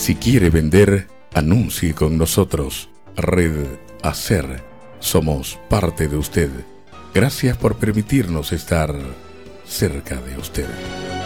Si quiere vender, anuncie con nosotros. Red Hacer. Somos parte de usted. Gracias por permitirnos estar cerca de usted.